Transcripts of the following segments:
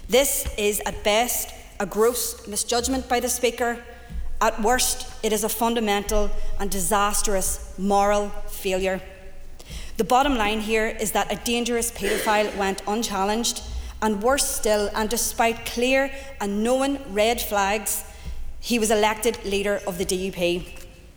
This is, at best, a gross misjudgment by the Speaker. At worst, it is a fundamental and disastrous moral failure. The bottom line here is that a dangerous paedophile went unchallenged, and worse still, and despite clear and known red flags, he was elected leader of the DUP.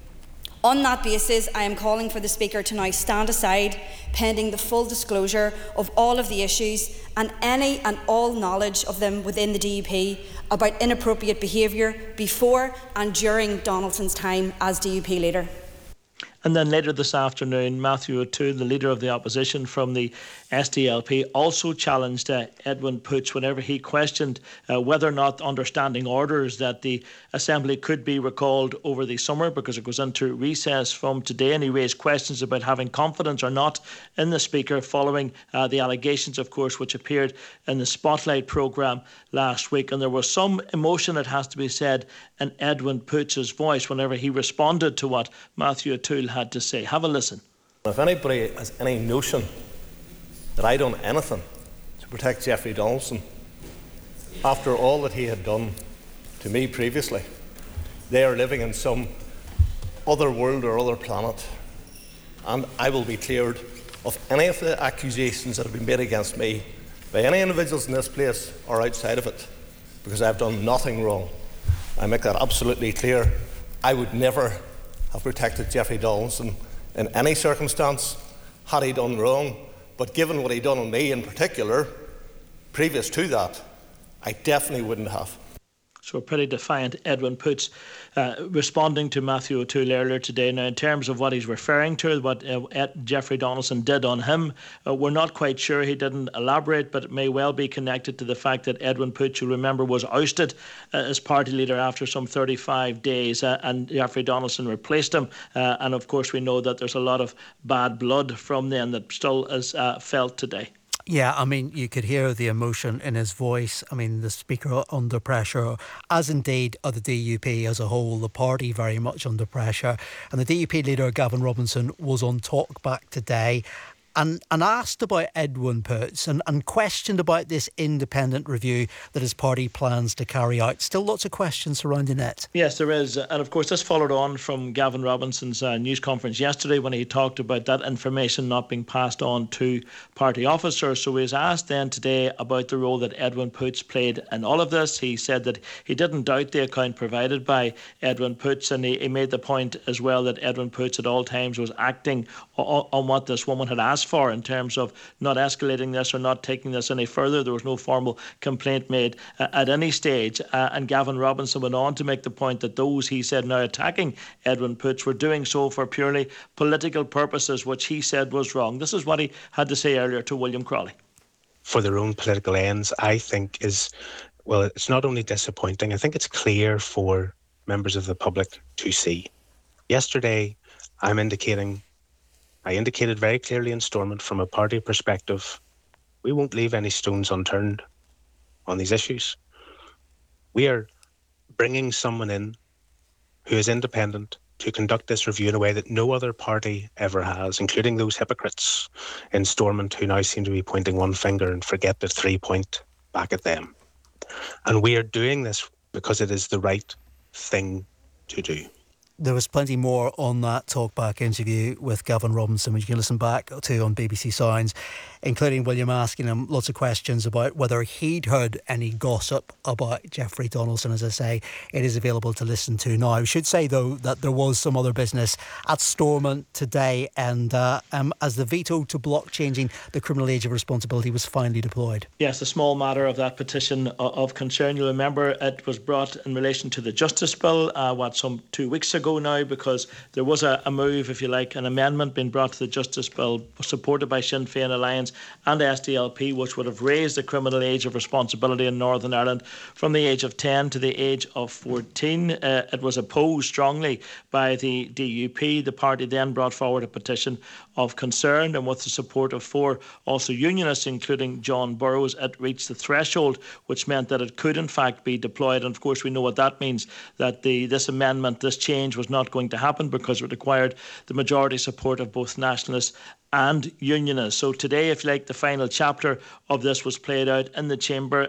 On that basis, I am calling for the Speaker to now stand aside, pending the full disclosure of all of the issues and any and all knowledge of them within the DUP about inappropriate behaviour before and during Donaldson's time as DUP leader. And then later this afternoon, Matthew O'Toole, the leader of the opposition from the SDLP, also challenged Edwin Poots whenever he questioned whether or not understanding orders that the Assembly could be recalled over the summer because it goes into recess from today. And he raised questions about having confidence or not in the Speaker following the allegations, of course, which appeared in the Spotlight programme last week. And there was some emotion, it has to be said, in Edwin Poots' voice whenever he responded to what Matthew O'Toole had to say. Have a listen. If anybody has any notion that I done anything to protect Jeffrey Donaldson after all that he had done to me previously, they are living in some other world or other planet, and I will be cleared of any of the accusations that have been made against me by any individuals in this place or outside of it, because I have done nothing wrong. I make that absolutely clear. I would never have protected Jeffrey Donaldson in any circumstance had he done wrong, but given what he done on me in particular, previous to that, I definitely wouldn't have. So a pretty defiant Edwin Poots responding to Matthew O'Toole earlier today. Now, in terms of what he's referring to, what Jeffrey Donaldson did on him, we're not quite sure. He didn't elaborate, but it may well be connected to the fact that Edwin Poots, you remember, was ousted as party leader after some 35 days, and Jeffrey Donaldson replaced him. And of course, we know that there's a lot of bad blood from then that still is felt today. Yeah, I mean, you could hear the emotion in his voice. I mean, the Speaker under pressure, as indeed are the DUP as a whole, the party very much under pressure. And the DUP leader, Gavin Robinson, was on Talkback today and asked about Edwin Poots and questioned about this independent review that his party plans to carry out. Still lots of questions surrounding it. Yes, there is. And of course, this followed on from Gavin Robinson's news conference yesterday when he talked about that information not being passed on to party officers. So he was asked then today about the role that Edwin Poots played in all of this. He said that he didn't doubt the account provided by Edwin Poots, and he made the point as well that Edwin Poots at all times was acting on what this woman had asked for in terms of not escalating this or not taking this any further. There was no formal complaint made at any stage. And Gavin Robinson went on to make the point that those, he said, now attacking Edwin Poots were doing so for purely political purposes, which he said was wrong. This is what he had to say earlier to William Crawley. For their own political ends, I think is, well, it's not only disappointing, I think it's clear for members of the public to see. Yesterday, I indicated very clearly in Stormont from a party perspective, we won't leave any stones unturned on these issues. We are bringing someone in who is independent to conduct this review in a way that no other party ever has, including those hypocrites in Stormont who now seem to be pointing one finger and forget the 3-point back at them. And we are doing this because it is the right thing to do. There was plenty more on that Talkback interview with Gavin Robinson, which you can listen back to on BBC Sounds, including William asking him lots of questions about whether he'd heard any gossip about Jeffrey Donaldson. As I say, it is available to listen to now. I should say, though, that there was some other business at Stormont today, and as the veto to block changing the criminal age of responsibility was finally deployed. Yes, a small matter of that petition of concern. You'll remember it was brought in relation to the Justice Bill, some 2 weeks ago now, because there was a move, if you like, an amendment being brought to the Justice Bill supported by Sinn Féin Alliance and SDLP, which would have raised the criminal age of responsibility in Northern Ireland from the age of 10 to the age of 14. It was opposed strongly by the DUP. The party then brought forward a petition of concern, and with the support of 4 also unionists, including John Burrows, it reached the threshold, which meant that it could in fact be deployed. And of course we know what that means, that this amendment, this change was not going to happen because it required the majority support of both nationalists and unionists. So today, if you like, the final chapter of this was played out in the chamber.